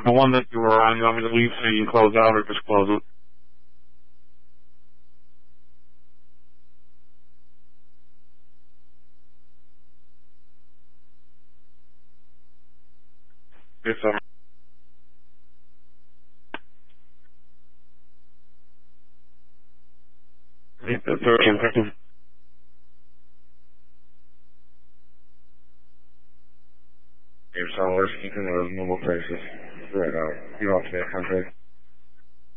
The one that you were on, you want me to leave so you can close out or just close it? Yes, sir. Yes, sir. Your sellers, you can those mobile prices. Right out. You off their contract.